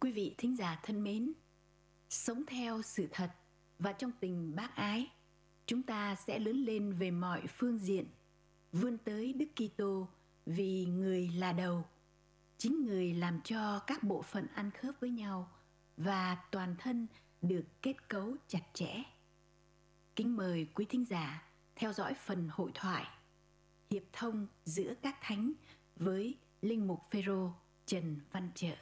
Quý vị thính giả thân mến, sống theo sự thật và trong tình bác ái, chúng ta sẽ lớn lên về mọi phương diện, vươn tới Đức Kitô vì người là đầu, chính người làm cho các bộ phận ăn khớp với nhau và toàn thân được kết cấu chặt chẽ. Kính mời quý thính giả theo dõi phần hội thoại Hiệp thông giữa các thánh với Linh mục Phêrô Trần Văn Trợ.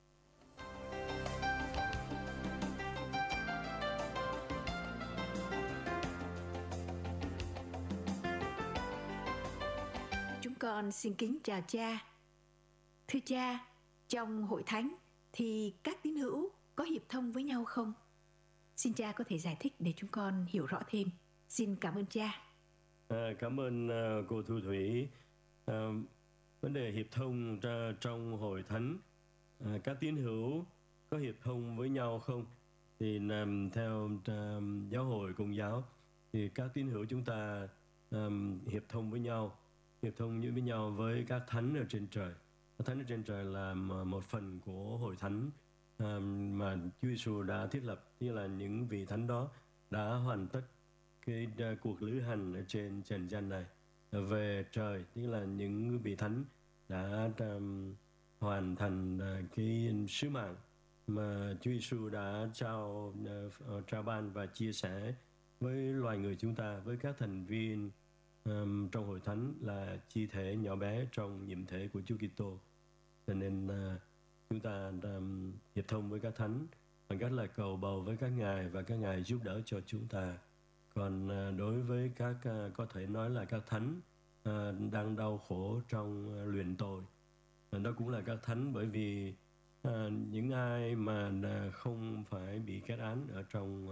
Chúng con xin kính chào cha. Thưa cha, trong hội thánh thì các tín hữu có hiệp thông với nhau không? Xin cha có thể giải thích để chúng con hiểu rõ thêm. Xin cảm ơn cha. Cảm ơn cô Thu Thủy. Vấn đề hiệp thông trong hội thánh, các tín hữu có hiệp thông với nhau không? Thì theo giáo hội Công giáo thì các tín hữu chúng ta hiệp thông với nhau, với nhau với các thánh ở trên trời. Các thánh ở trên trời là một phần của hội thánh mà Chúa Giêsu đã thiết lập, như là những vị thánh đó đã hoàn tất cái cuộc lữ hành ở trên trần gian này về trời, tức là những vị thánh đã hoàn thành cái sứ mạng mà Chúa Giêsu đã trao ban và chia sẻ với loài người chúng ta, với các thành viên trong hội thánh là chi thể nhỏ bé trong nhiệm thể của Chúa Kitô. Cho nên chúng ta hiệp thông với các thánh bằng cách là cầu bầu với các ngài và các ngài giúp đỡ cho chúng ta. Còn đối với các có thể nói là các thánh đang đau khổ trong luyện tội, đó cũng là các thánh, bởi vì những ai mà không phải bị kết án ở trong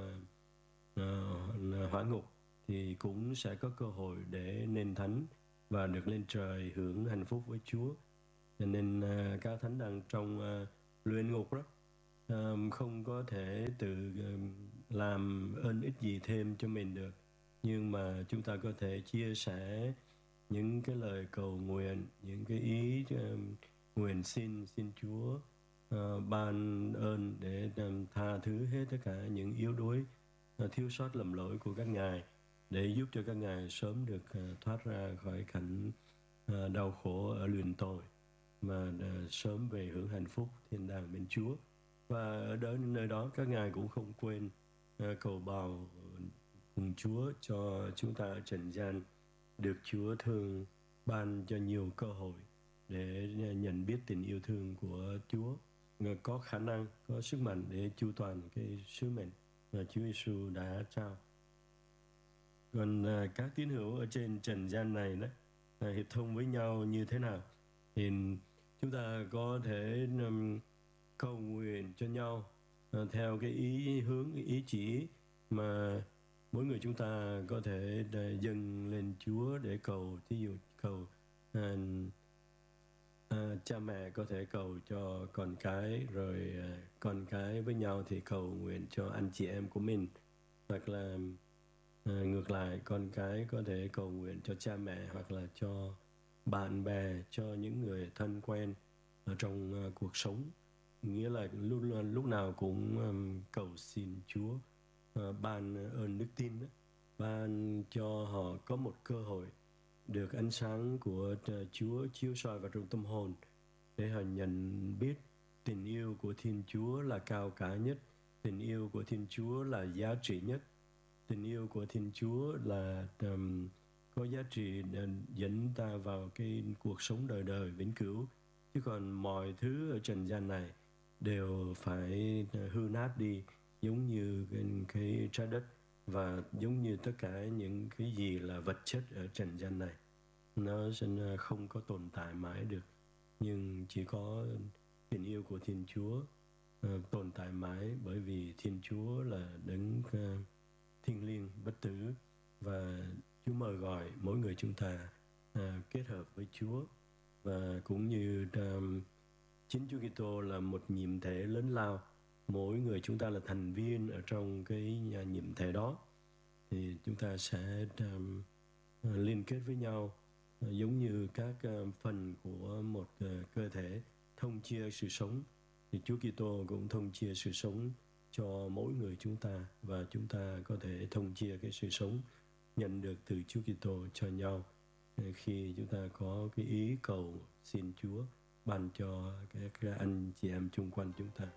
hỏa ngục thì cũng sẽ có cơ hội để nên thánh và được lên trời hưởng hạnh phúc với Chúa. Cho nên các thánh đang trong luyện ngục đó, không có thể tự làm ơn ích gì thêm cho mình được, nhưng mà chúng ta có thể chia sẻ những cái lời cầu nguyện, những cái ý nguyện xin Chúa ban ơn để tha thứ hết tất cả những yếu đuối, thiếu sót lầm lỗi của các ngài, để giúp cho các ngài sớm được thoát ra khỏi cảnh đau khổ ở luyện tội, mà sớm về hưởng hạnh phúc thiên đàng bên Chúa. Và ở nơi đó các ngài cũng không quên cầu bào cùng Chúa cho chúng ta ở trần gian được Chúa thương ban cho nhiều cơ hội để nhận biết tình yêu thương của Chúa, có khả năng, có sức mạnh để chu toàn cái sứ mệnh mà Chúa Giêsu đã trao. Còn các tín hữu ở trên trần gian này đó, hiệp thông với nhau như thế nào? Thì chúng ta có thể cầu nguyện cho nhau theo cái ý chỉ mà mỗi người chúng ta có thể dâng lên Chúa để cầu. Thí dụ cầu cha mẹ có thể cầu cho con cái, rồi con cái với nhau thì cầu nguyện cho anh chị em của mình, hoặc là ngược lại, con cái có thể cầu nguyện cho cha mẹ, hoặc là cho bạn bè, cho những người thân quen ở trong cuộc sống. Nghĩa là lúc nào cũng cầu xin Chúa ban ơn đức tin đó, ban cho họ có một cơ hội được ánh sáng của Chúa chiếu soi vào trong tâm hồn, để họ nhận biết tình yêu của Thiên Chúa là cao cả nhất, tình yêu của Thiên Chúa là giá trị nhất, tình yêu của Thiên Chúa là có giá trị dẫn ta vào cái cuộc sống đời đời vĩnh cửu. Chứ còn mọi thứ ở trần gian này đều phải hư nát đi, giống như cái trái đất, và giống như tất cả những cái gì là vật chất ở trần gian này, nó sẽ không có tồn tại mãi được. Nhưng chỉ có tình yêu của Thiên Chúa tồn tại mãi, bởi vì Thiên Chúa là đấng thiêng liêng bất tử, và Chúa mời gọi mỗi người chúng ta kết hợp với Chúa. Và cũng như chính Chúa Kitô là một nhiệm thể lớn lao, mỗi người chúng ta là thành viên ở trong cái nhiệm thể đó, thì chúng ta sẽ liên kết với nhau giống như các phần của một cơ thể, thông chia sự sống thì Chúa Kitô cũng thông chia sự sống cho mỗi người chúng ta, và chúng ta có thể thông chia cái sự sống nhận được từ Chúa Kitô cho nhau khi chúng ta có cái ý cầu xin Chúa ban cho các anh chị em chung quanh chúng ta.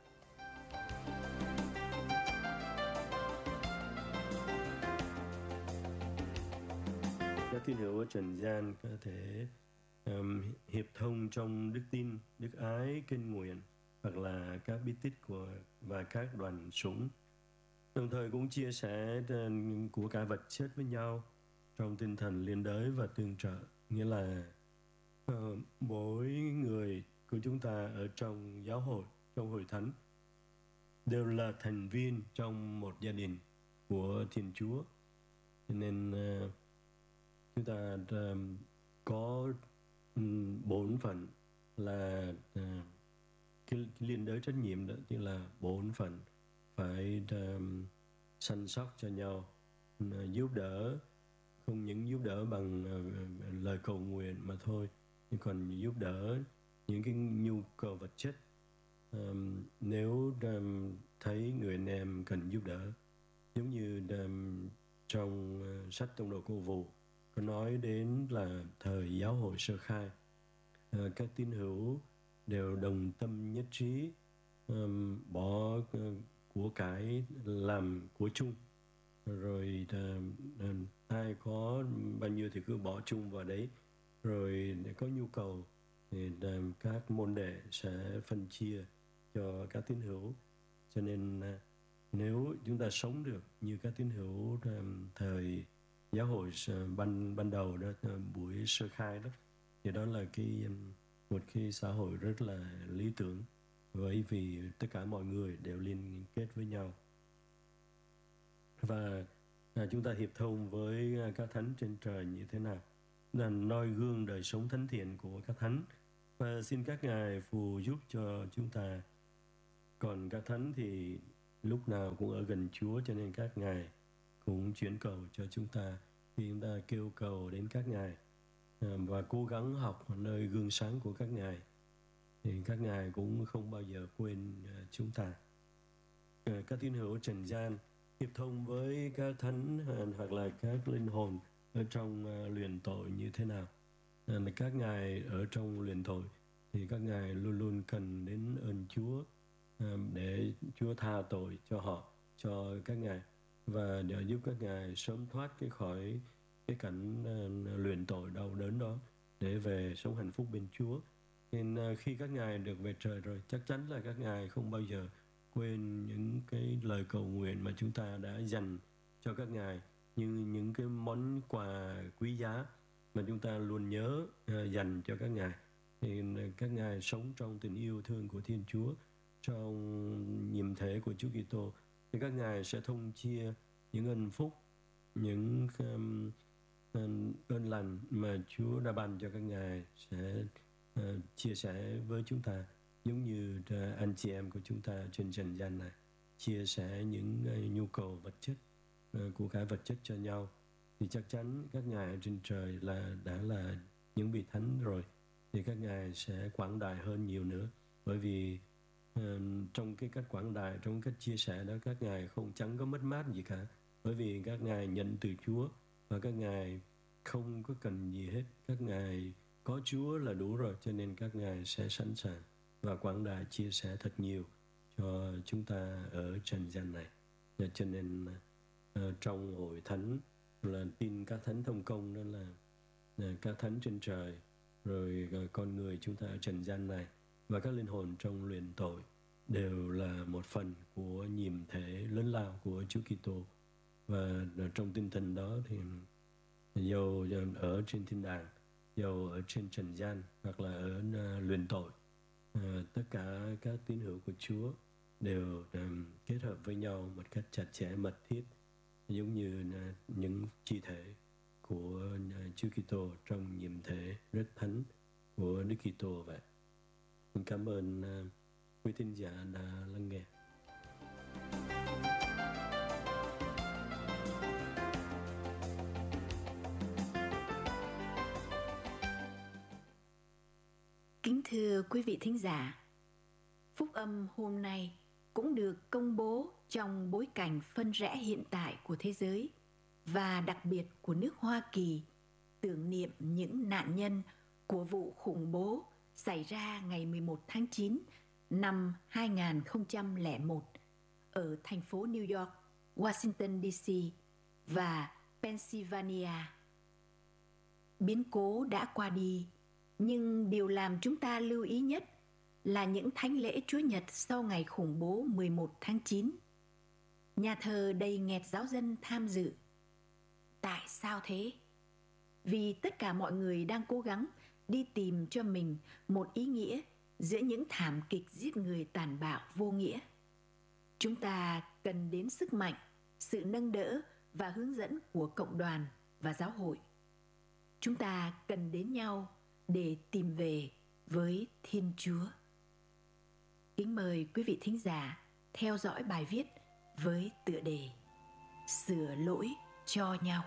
Các tín hữu ở trần gian có thể hiệp thông trong đức tin, đức ái, kinh nguyện hoặc là các bí tích và các đoàn sủng, đồng thời cũng chia sẻ của cải vật chất với nhau trong tinh thần liên đới và tương trợ. Nghĩa là mỗi người của chúng ta ở trong giáo hội, trong hội thánh đều là thành viên trong một gia đình của Thiên Chúa. Nên chúng ta có bổn phận là cái liên đới trách nhiệm đó, tức là bổn phận phải săn sóc cho nhau, giúp đỡ, không những giúp đỡ bằng lời cầu nguyện mà thôi, nhưng còn giúp đỡ những cái nhu cầu vật chất. Nếu thấy người anh em cần giúp đỡ, giống như trong sách Tông đồ Cô Vụ có nói đến là thời giáo hội sơ khai, các tín hữu đều đồng tâm nhất trí bỏ của cải làm của chung, rồi ai có bao nhiêu thì cứ bỏ chung vào đấy, rồi để có nhu cầu thì các môn đệ sẽ phân chia cho các tín hữu. Cho nên nếu chúng ta sống được như các tín hữu thời giáo hội ban đầu đó, buổi sơ khai đó, thì đó là một cái xã hội rất là lý tưởng, bởi vì tất cả mọi người đều liên kết với nhau. Và chúng ta hiệp thông với các thánh trên trời như thế nào? Là noi gương đời sống thánh thiện của các thánh, và xin các ngài phù giúp cho chúng ta. Còn các thánh thì lúc nào cũng ở gần Chúa, cho nên các ngài cũng chuyển cầu cho chúng ta khi chúng ta kêu cầu đến các ngài và cố gắng học nơi gương sáng của các ngài, thì các ngài cũng không bao giờ quên chúng ta. Các tín hữu trần gian hiệp thông với các thánh hoặc là các linh hồn ở trong luyện tội như thế nào? Các ngài ở trong luyện tội thì các ngài luôn luôn cần đến ơn Chúa để Chúa tha tội cho họ, cho các ngài, và để giúp các ngài sớm thoát khỏi cái cảnh luyện tội đau đớn đó để về sống hạnh phúc bên Chúa. Nên khi các ngài được về trời rồi, chắc chắn là các ngài không bao giờ quên những cái lời cầu nguyện mà chúng ta đã dành cho các ngài, như những cái món quà quý giá mà chúng ta luôn nhớ dành cho các ngài. Thì các ngài sống trong tình yêu thương của Thiên Chúa, trong nhiệm thể của Chúa Kitô, thì các ngài sẽ thông chia những ân phúc, những ơn lành mà Chúa đã ban cho các ngài sẽ chia sẻ với chúng ta, giống như anh chị em của chúng ta trên trần gian này chia sẻ những nhu cầu vật chất, của cải vật chất cho nhau. Thì chắc chắn các ngài ở trên trời đã là những vị thánh rồi, thì các ngài sẽ quảng đại hơn nhiều nữa, bởi vì trong cái cách quảng đại, trong cách chia sẻ đó, các ngài chẳng có mất mát gì cả, bởi vì các ngài nhận từ Chúa và các ngài không có cần gì hết, các ngài có Chúa là đủ rồi, cho nên các ngài sẽ sẵn sàng và quảng đại chia sẻ thật nhiều cho chúng ta ở trần gian này. Cho nên trong hội thánh là tin các thánh thông công, đó là các thánh trên trời, rồi con người chúng ta ở trần gian này và các linh hồn trong luyện tội đều là một phần của nhiệm thể lớn lao của Chúa Kitô. Và trong tinh thần đó thì dầu ở trên thiên đàng, dầu ở trên trần gian hoặc là ở luyện tội, tất cả các tín hữu của Chúa đều kết hợp với nhau một cách chặt chẽ mật thiết, giống như những chi thể của Chúa Kitô trong nhiệm thể rất thánh của Đức Kitô vậy. Cảm ơn quý thính giả đã lắng nghe. Kính thưa quý vị thính giả, Phúc âm hôm nay cũng được công bố trong bối cảnh phân rẽ hiện tại của thế giới và đặc biệt của nước Hoa Kỳ, tưởng niệm những nạn nhân của vụ khủng bố xảy ra ngày 11 tháng 9 năm 2001 ở thành phố New York, Washington DC và Pennsylvania. Biến cố đã qua đi, nhưng điều làm chúng ta lưu ý nhất là những thánh lễ Chúa Nhật sau ngày khủng bố 11 tháng 9. Nhà thờ đầy nghẹt giáo dân tham dự. Tại sao thế? Vì tất cả mọi người đang cố gắng đi tìm cho mình một ý nghĩa giữa những thảm kịch giết người tàn bạo vô nghĩa. Chúng ta cần đến sức mạnh, sự nâng đỡ và hướng dẫn của cộng đoàn và giáo hội. Chúng ta cần đến nhau để tìm về với Thiên Chúa. Kính mời quý vị thính giả theo dõi bài viết với tựa đề Sửa lỗi cho nhau.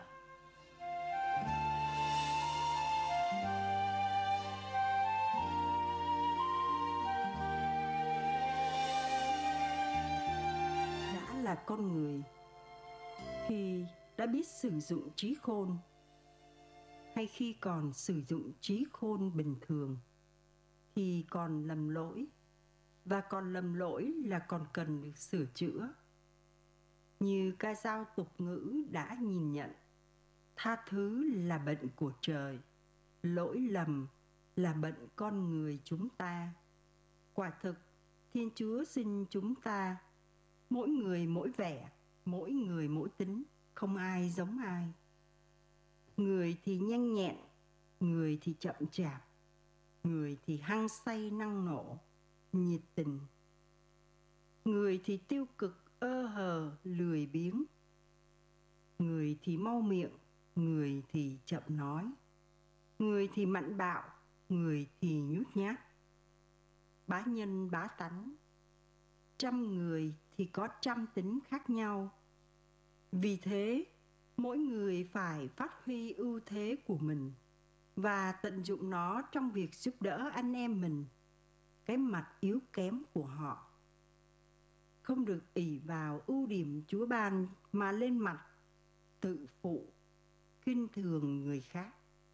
Đã là con người, khi đã biết sử dụng trí khôn, hay khi còn sử dụng trí khôn bình thường, thì còn lầm lỗi, và còn lầm lỗi là còn cần được sửa chữa. Như ca dao tục ngữ đã nhìn nhận, tha thứ là bệnh của trời, lỗi lầm là bệnh con người chúng ta. Quả thực, Thiên Chúa sinh chúng ta, mỗi người mỗi vẻ, mỗi người mỗi tính, không ai giống ai. Người thì nhanh nhẹn, người thì chậm chạp, người thì hăng say năng nổ, nhiệt tình. Người thì tiêu cực, ơ hờ, lười biếng. Người thì mau miệng, người thì chậm nói. Người thì mạnh bạo, người thì nhút nhát. Bá nhân bá tánh. Trăm người thì có trăm tính khác nhau. Vì thế, mỗi người phải phát huy ưu thế của mình và tận dụng nó trong việc giúp đỡ anh em mình, cái mặt yếu kém của họ. Không được ỷ vào ưu điểm Chúa ban mà lên mặt tự phụ, khinh thường người khác.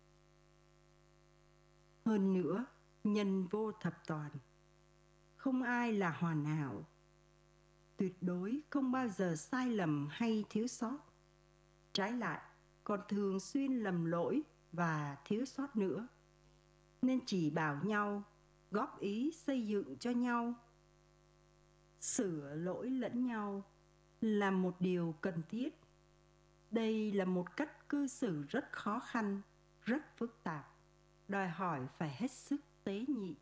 Hơn nữa, nhân vô thập toàn, không ai là hoàn hảo. Tuyệt đối không bao giờ sai lầm hay thiếu sót. Trái lại, còn thường xuyên lầm lỗi và thiếu sót nữa. Nên chỉ bảo nhau, góp ý xây dựng cho nhau, sửa lỗi lẫn nhau là một điều cần thiết. Đây là một cách cư xử rất khó khăn, rất phức tạp, đòi hỏi phải hết sức tế nhị.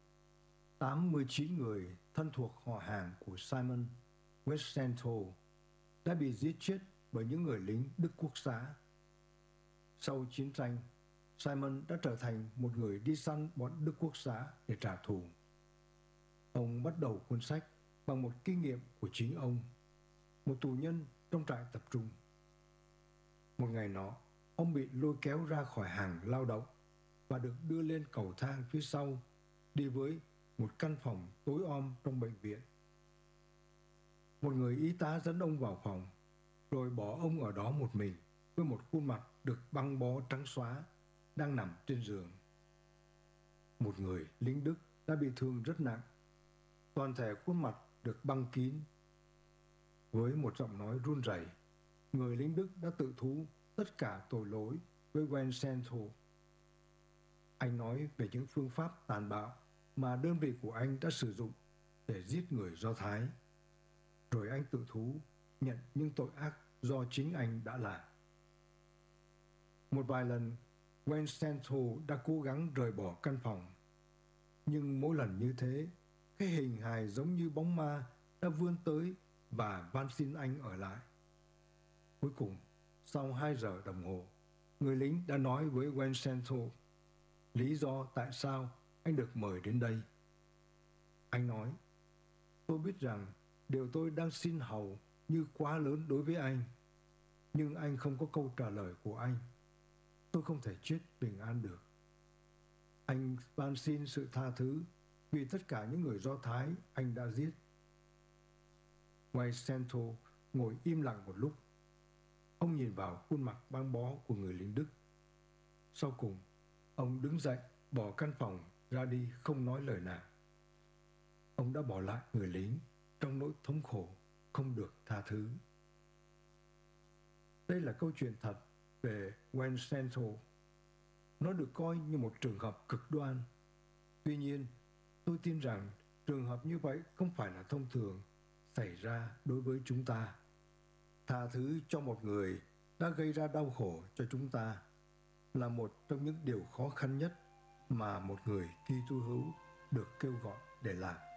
89 người thân thuộc họ hàng của Simon Wiesenthal đã bị giết chết bởi những người lính Đức Quốc xã. Sau chiến tranh, Simon đã trở thành một người đi săn bọn Đức Quốc xã để trả thù. Ông bắt đầu cuốn sách bằng một kinh nghiệm của chính ông, một tù nhân trong trại tập trung. Một ngày nọ, ông bị lôi kéo ra khỏi hàng lao động và được đưa lên cầu thang phía sau, đi với một căn phòng tối om trong bệnh viện. Một người y tá dẫn ông vào phòng, rồi bỏ ông ở đó một mình với một khuôn mặt được băng bó trắng xóa, đang nằm trên giường. Một người lính Đức đã bị thương rất nặng. Toàn thể khuôn mặt được băng kín. Với một giọng nói run rẩy, người lính Đức đã tự thú tất cả tội lỗi với Wiesenthal. Anh nói về những phương pháp tàn bạo mà đơn vị của anh đã sử dụng để giết người Do Thái. Rồi anh tự thú nhận những tội ác do chính anh đã làm. Một vài lần, Wiesenthal đã cố gắng rời bỏ căn phòng. Nhưng mỗi lần như thế, cái hình hài giống như bóng ma đã vươn tới và van xin anh ở lại. Cuối cùng, sau 2 giờ đồng hồ, người lính đã nói với Wiesenthal lý do tại sao anh được mời đến đây. Anh nói, tôi biết rằng điều tôi đang xin hầu như quá lớn đối với anh, nhưng anh không có câu trả lời của anh. Tôi không thể chết bình an được. Anh van xin sự tha thứ vì tất cả những người Do Thái anh đã giết. Vincento ngồi im lặng một lúc. Ông nhìn vào khuôn mặt băng bó của người lính Đức. Sau cùng, ông đứng dậy, bỏ căn phòng ra đi không nói lời nào. Ông đã bỏ lại người lính trong nỗi thống khổ không được tha thứ. Đây là câu chuyện thật về Vincento. Nó được coi như một trường hợp cực đoan. Tuy nhiên, tôi tin rằng trường hợp như vậy không phải là thông thường xảy ra đối với chúng ta. Tha thứ cho một người đã gây ra đau khổ cho chúng ta là một trong những điều khó khăn nhất mà một người Kitô hữu được kêu gọi để làm.